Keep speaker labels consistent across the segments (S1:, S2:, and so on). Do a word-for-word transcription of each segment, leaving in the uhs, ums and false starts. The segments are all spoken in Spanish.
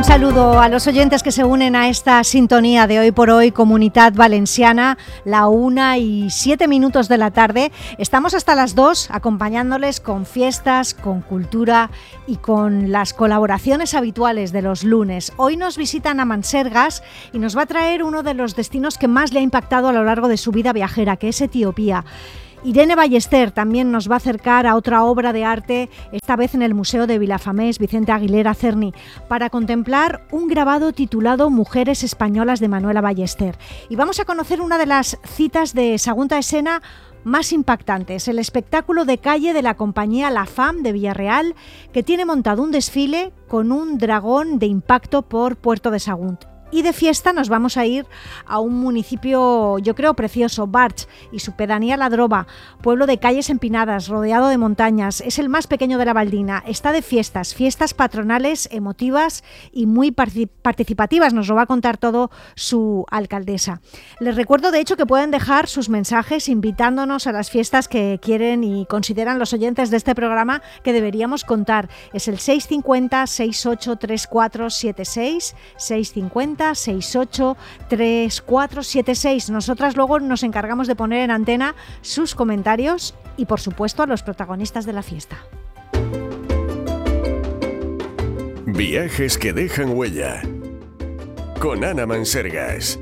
S1: saludo a los oyentes que se unen a esta sintonía de Hoy por Hoy, Comunitat Valenciana, la una y siete minutos de la tarde. Estamos hasta las dos acompañándoles con fiestas, con cultura y con las colaboraciones habituales de los lunes. Hoy nos visitan a Mansergas y nos va a traer uno de los destinos que más le ha impactado a lo largo de su vida viajera, que es Etiopía. Irene Ballester también nos va a acercar a otra obra de arte, esta vez en el Museo de Vilafamés, Vicente Aguilera Cerny, para contemplar un grabado titulado Mujeres Españolas de Manuela Ballester. Y vamos a conocer una de las citas de Segunda Escena más impactantes, el espectáculo de calle de la compañía La Fam de Villarreal, que tiene montado un desfile con un dragón de impacto por Puerto de Sagunt. Y de fiesta nos vamos a ir a un municipio, yo creo, precioso, Barch, y su pedanía La Droba, pueblo de calles empinadas, rodeado de montañas. Es el más pequeño de la Valdina. Está de fiestas, fiestas patronales, emotivas y muy participativas. Nos lo va a contar todo su alcaldesa. Les recuerdo, de hecho, que pueden dejar sus mensajes invitándonos a las fiestas que quieren y consideran los oyentes de este programa que deberíamos contar. Es el seis cinco cero, seis ocho tres cuatro siete seis, seis cinco cero, seis ocho tres cuatro siete seis. Nosotras luego nos encargamos de poner en antena sus comentarios y, por supuesto, a los protagonistas de la fiesta.
S2: Viajes que dejan huella con Ana Mansergas.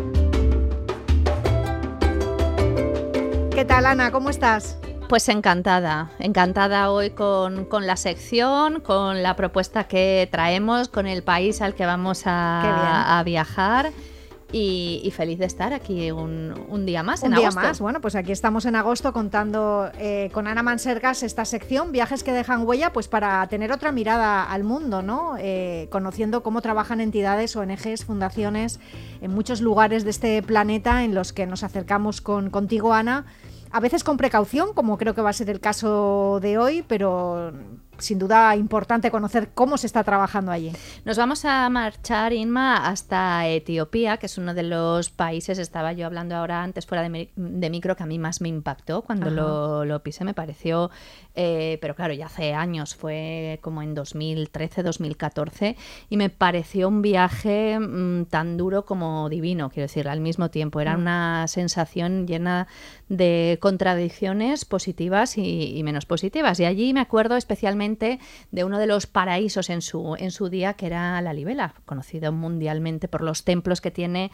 S1: ¿Qué tal, Ana? ¿Cómo estás?
S3: Pues encantada, encantada hoy con, con la sección, con la propuesta que traemos, con el país al que vamos a, a viajar y, y feliz de estar aquí un, un día más en
S1: un
S3: agosto.
S1: Un día más, bueno, pues aquí estamos en agosto contando eh, con Ana Mansergas esta sección, Viajes que dejan huella, pues para tener otra mirada al mundo, ¿no? Eh, conociendo cómo trabajan entidades, O N Ges, fundaciones en muchos lugares de este planeta en los que nos acercamos con, contigo, Ana. A veces con precaución, como creo que va a ser el caso de hoy, pero sin duda importante conocer cómo se está trabajando allí.
S3: Nos vamos a marchar, Inma, hasta Etiopía, que es uno de los países, estaba yo hablando ahora antes fuera de, mi, de micro, que a mí más me impactó cuando lo, lo pisé, me pareció, eh, pero claro, ya hace años, fue como en dos mil trece, dos mil catorce, y me pareció un viaje mmm, tan duro como divino, quiero decir, al mismo tiempo. Era mm. una sensación llena de contradicciones positivas y, y menos positivas, y allí me acuerdo especialmente de uno de los paraísos en su, en su día, que era la Libela, conocido mundialmente por los templos que tiene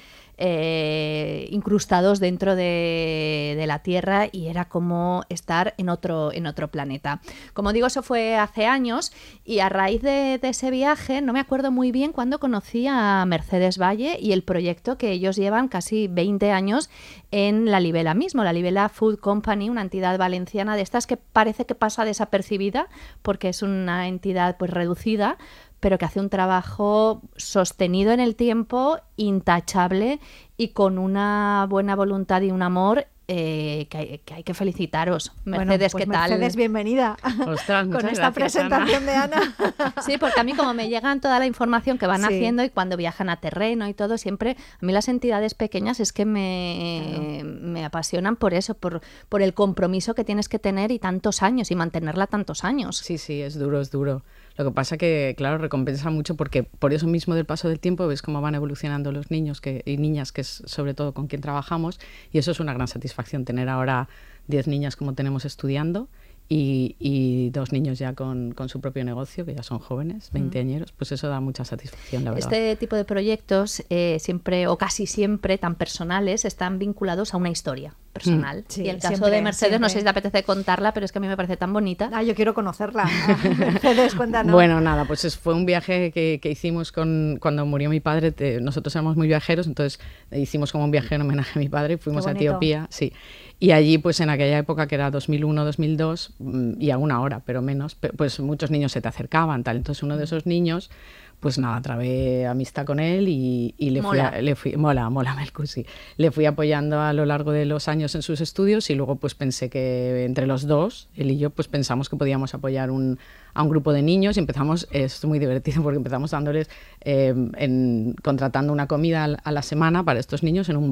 S3: eh, incrustados dentro de, de la Tierra, y era como estar en otro, en otro planeta. Como digo, eso fue hace años, y a raíz de, de ese viaje, no me acuerdo muy bien cuándo conocí a Mercedes Valle y el proyecto que ellos llevan casi veinte años en la Libela mismo, la Libela Food Company, una entidad valenciana de estas que parece que pasa desapercibida porque que es una entidad pues reducida, pero que hace un trabajo sostenido en el tiempo, intachable y con una buena voluntad y un amor eh, que, hay, que hay que felicitaros. Mercedes,
S1: bueno, pues
S3: ¿qué tal?
S1: Mercedes, bienvenida.
S4: Ostras,
S1: con esta
S4: gracias,
S1: presentación
S4: Ana.
S1: de Ana.
S3: Sí, porque a mí como me llegan toda la información que van sí. haciendo y cuando viajan a terreno y todo, siempre a mí las entidades pequeñas es que me, claro. me apasionan por eso, por, por el compromiso que tienes que tener y tantos años y mantenerla tantos años.
S4: Sí, sí, es duro, es duro. Lo que pasa que, claro, recompensa mucho porque por eso mismo del paso del tiempo ves cómo van evolucionando los niños que, y niñas, que es sobre todo con quien trabajamos, y eso es una gran satisfacción, tener ahora diez niñas como tenemos estudiando y, y dos niños ya con, con su propio negocio, que ya son jóvenes, veinteañeros, pues eso da mucha satisfacción, la verdad.
S3: Este tipo de proyectos eh, siempre o casi siempre tan personales están vinculados a una historia personal. Sí, y el caso siempre, de Mercedes, siempre. No sé si te apetece contarla, pero es que a mí me parece tan bonita.
S1: Ah, yo quiero conocerla. Mercedes, cuéntanos.
S4: Bueno, nada, pues es, fue un viaje que, que hicimos con, cuando murió mi padre. Te, nosotros éramos muy viajeros, entonces hicimos como un viaje en homenaje a mi padre, fuimos a Etiopía, sí. Y allí, pues en aquella época, que era dos mil uno, dos mil dos, y aún ahora, pero menos, pues muchos niños se te acercaban, tal. Entonces uno de esos niños, pues nada, trabé amistad con él y, y le,
S3: mola.
S4: Fui a, le fui... Mola, mola, Melcu, sí. Le fui apoyando a lo largo de los años en sus estudios y luego pues pensé que entre los dos, él y yo, pues pensamos que podíamos apoyar un, a un grupo de niños y empezamos, es muy divertido porque empezamos dándoles, eh, en, contratando una comida a la semana para estos niños en un bar.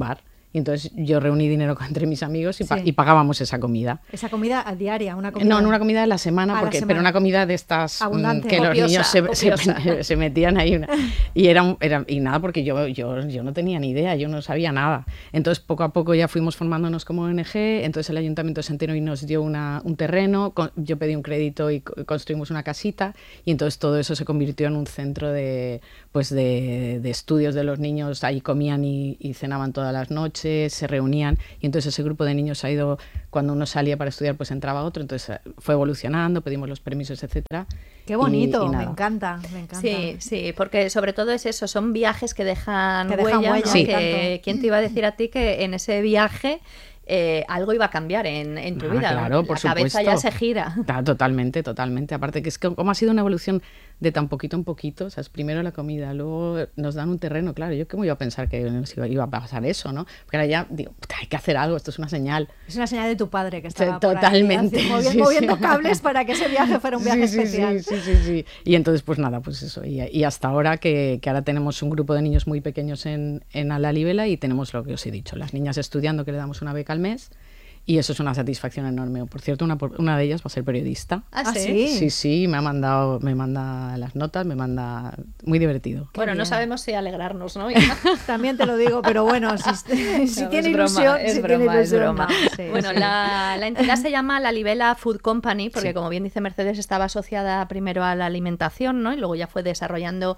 S4: Y entonces yo reuní dinero entre mis amigos y, pa sí. y pagábamos esa comida.
S1: ¿Esa comida diaria? Una comida...
S4: No, no una comida de la semana, porque, la semana. Pero una comida de estas abundante, que copiosa, los niños se, se, se metían ahí. Una, y, era, era, y nada, porque yo, yo, yo no tenía ni idea, yo no sabía nada. Entonces poco a poco ya fuimos formándonos como O N G, entonces el ayuntamiento se enteró y nos dio una, un terreno, con, yo pedí un crédito y construimos una casita, y entonces todo eso se convirtió en un centro de, pues de, de estudios de los niños. Ahí comían y, y cenaban todas las noches, se reunían, y entonces ese grupo de niños ha ido, cuando uno salía para estudiar pues entraba otro, entonces fue evolucionando, pedimos los permisos, etcétera.
S1: Qué bonito, y, y me encanta, me encanta.
S3: Sí, sí, porque sobre todo es eso, son viajes que dejan,
S1: que dejan
S3: huella,
S1: huella,
S3: ¿no?
S1: sí.
S3: Que, ¿quién te iba a decir a ti que en ese viaje Eh, algo iba a cambiar en, en tu
S4: ah,
S3: vida?
S4: Claro, por
S3: la
S4: supuesto.
S3: cabeza ya se gira.
S4: Ah, totalmente, totalmente. Aparte que es que como ha sido una evolución de tan poquito en poquito, o sea, es primero la comida, luego nos dan un terreno, claro, yo cómo iba a pensar que nos iba, iba a pasar eso, ¿no? Porque ahora ya digo, hay que hacer algo, esto es una señal.
S1: Es una señal de tu padre que estaba
S4: sí, totalmente,
S1: por ahí, moviendo,
S4: sí,
S1: moviendo
S4: sí.
S1: cables para que ese viaje fuera un viaje
S4: sí, sí,
S1: especial.
S4: Sí, sí, sí, sí. Y entonces, pues nada, pues eso. Y, y hasta ahora que, que ahora tenemos un grupo de niños muy pequeños en, en La Libela y tenemos lo que os he dicho, las niñas estudiando, que le damos una beca al mes. Y eso es una satisfacción enorme. Por cierto, una, una de ellas va a ser periodista.
S3: ¿Ah,
S1: ¿Ah
S3: sí?
S1: sí?
S4: Sí, sí, me ha mandado, me manda las notas, me manda... Muy divertido.
S3: Bueno,
S1: bien.
S3: No sabemos si alegrarnos, ¿no?
S1: También te lo digo, pero bueno, si, si
S3: no,
S1: tiene
S3: es broma,
S1: ilusión,
S3: es
S1: si
S3: broma,
S1: tiene ilusión,
S3: es broma.
S1: No, sí,
S3: bueno,
S1: sí.
S3: La, la entidad se llama La Libela Food Company, porque sí. como bien dice Mercedes, estaba asociada primero a la alimentación, ¿no? Y luego ya fue desarrollando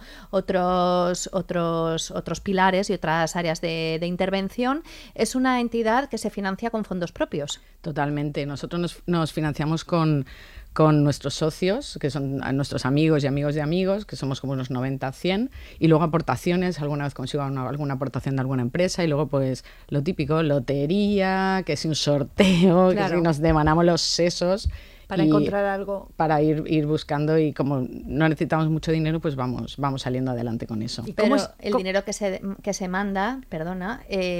S3: otros, otros, otros pilares y otras áreas de, de intervención. Es una entidad que se financia con fondos propios.
S4: Totalmente. Nosotros nos, nos financiamos con, con nuestros socios, que son nuestros amigos y amigos de amigos, que somos como unos noventa, cien, y luego aportaciones, alguna vez consigo una, alguna aportación de alguna empresa, y luego pues lo típico, lotería, que si un sorteo, claro. que si nos demanamos los sesos.
S1: Para
S4: y
S1: encontrar algo.
S4: Para ir, ir buscando, y como no necesitamos mucho dinero, pues vamos, vamos saliendo adelante con eso.
S3: ¿Y Pero es, el dinero que se, que se manda, perdona,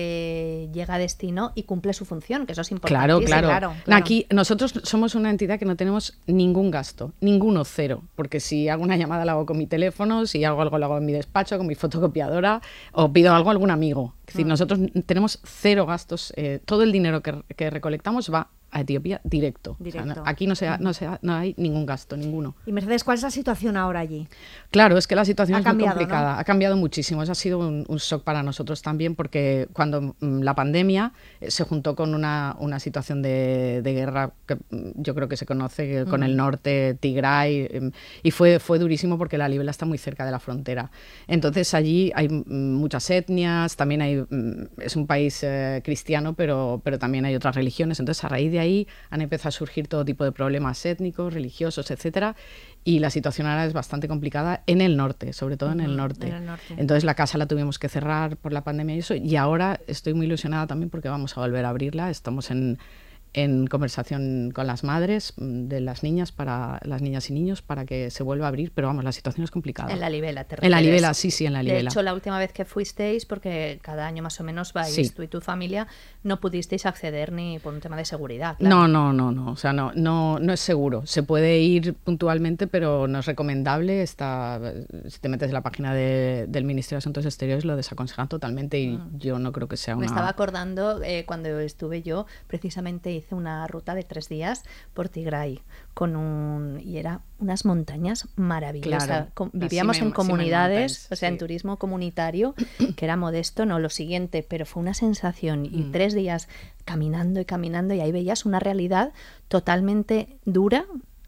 S3: eh, llega a destino y cumple su función, que eso es importante.
S4: Claro, claro.
S1: claro, claro.
S4: Aquí nosotros somos una entidad que no tenemos ningún gasto, ninguno, cero, porque si hago una llamada la hago con mi teléfono, si hago algo lo hago en mi despacho, con mi fotocopiadora, o pido algo a algún amigo. Es decir, mm. nosotros tenemos cero gastos, eh, todo el dinero que, que recolectamos va a Etiopía directo. directo. O sea, no, aquí no, se ha, no, se ha, no hay ningún gasto, ninguno.
S1: Y Mercedes, ¿cuál es la situación ahora allí?
S4: Claro, es que la situación
S1: ha
S4: es
S1: cambiado,
S4: muy complicada,
S1: ¿no?
S4: Ha cambiado muchísimo. Eso ha sido un, un shock para nosotros también, porque cuando mm, la pandemia eh, se juntó con una, una situación de, de guerra que mm, yo creo que se conoce eh, con mm. el norte, Tigray, eh, y fue, fue durísimo porque La Libela está muy cerca de la frontera. Entonces allí hay mm, muchas etnias, también hay, mm, es un país eh, cristiano, pero, pero también hay otras religiones. Entonces a raíz de ahí han empezado a surgir todo tipo de problemas étnicos, religiosos, etcétera, y la situación ahora es bastante complicada en el norte, sobre todo en el norte.
S1: En el norte.
S4: Entonces la casa la tuvimos que cerrar por la pandemia y eso, y ahora estoy muy ilusionada también porque vamos a volver a abrirla. Estamos en, en conversación con las madres de las niñas, para las niñas y niños, para que se vuelva a abrir, pero vamos, la situación es complicada.
S3: En La Libela, te refieres.
S4: En La Libela, sí, sí, en La Libela.
S3: De hecho, la última vez que fuisteis, porque cada año más o menos vais sí. tú y tu familia, no pudisteis acceder ni por un tema de seguridad. Claro.
S4: No, no, no, no, o sea, no, no, no es seguro. Se puede ir puntualmente, pero no es recomendable. Está, si te metes en la página de, del Ministerio de Asuntos Exteriores, lo desaconsejan totalmente, y mm. yo no creo que sea una...
S3: Me estaba acordando, eh, cuando estuve yo, precisamente hice una ruta de tres días por Tigray, con un y era unas montañas maravillosas.
S4: Claro,
S3: Con, vivíamos
S4: me,
S3: en comunidades,
S4: mountains,
S3: o sea,
S4: sí.
S3: en turismo comunitario, que era modesto, no lo siguiente, pero fue una sensación, y mm. tres días caminando y caminando, y ahí veías una realidad totalmente dura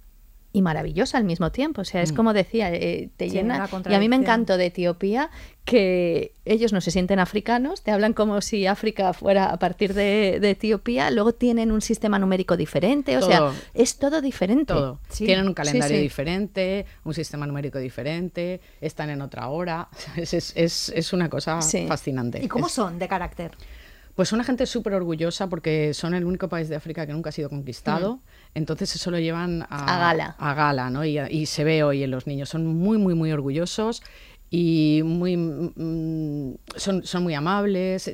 S3: y maravillosa al mismo tiempo. O sea, es mm. como decía, eh, te sí, llena. Y a mí me encantó de Etiopía que ellos no se sienten africanos, te hablan como si África fuera a partir de, de Etiopía, luego tienen un sistema numérico diferente, o
S4: todo.
S3: sea, es todo diferente.
S4: Todo.
S3: Sí.
S4: Tienen un calendario
S3: sí, sí.
S4: diferente, un sistema numérico diferente, están en otra hora. Es, es, es, es una cosa sí. fascinante.
S1: ¿Y cómo
S4: es...
S1: son de carácter?
S4: Pues una gente súper orgullosa, porque son el único país de África que nunca ha sido conquistado, mm. entonces eso lo llevan a,
S3: a gala,
S4: a gala, ¿no? Y, y se ve hoy en los niños, son muy, muy, muy orgullosos y muy, mm, son, son muy amables.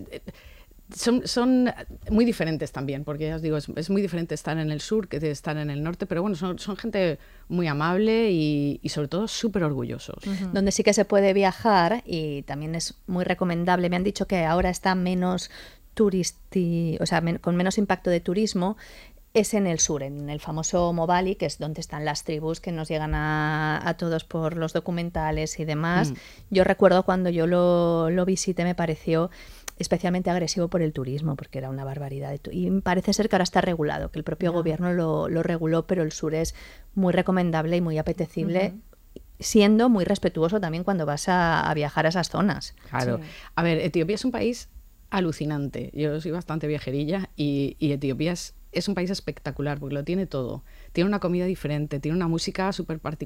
S4: Son, son muy diferentes también, porque ya os digo, es, es muy diferente estar en el sur que de estar en el norte, pero bueno, son, son gente muy amable y, y sobre todo súper orgullosos.
S3: Uh-huh. Donde sí que se puede viajar, y también es muy recomendable, me han dicho que ahora está menos turisti, o sea, men- con menos impacto de turismo, es en el sur, en el famoso Mobali, que es donde están las tribus que nos llegan a, a todos por los documentales y demás. Mm. Yo recuerdo cuando yo lo, lo visité, me pareció especialmente agresivo por el turismo, porque era una barbaridad. De tu- y parece ser que ahora está regulado, que el propio yeah. gobierno lo, lo reguló, pero el sur es muy recomendable y muy apetecible, uh-huh. siendo muy respetuoso también cuando vas a, a viajar a esas zonas.
S4: Claro.
S3: Sí.
S4: A ver, Etiopía es un país alucinante. Yo soy bastante viajerilla y, y Etiopía es, es un país espectacular porque lo tiene todo. Tiene una comida diferente, tiene una música súper particular.